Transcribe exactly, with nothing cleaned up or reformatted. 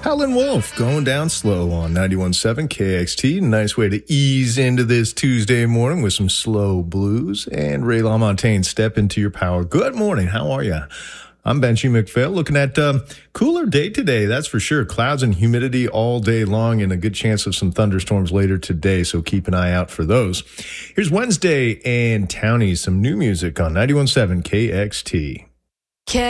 Howlin' Wolf going down slow on ninety-one point seven K X T. Nice way to ease into this Tuesday morning with some slow blues. And Ray LaMontagne, step into your power. Good morning. How are you? I'm Benchy McPhail, looking at a um, cooler day today, that's for sure. Clouds and humidity all day long and a good chance of some thunderstorms later today, so keep an eye out for those. Here's Wednesday and Townie, some new music on ninety-one point seven K X T.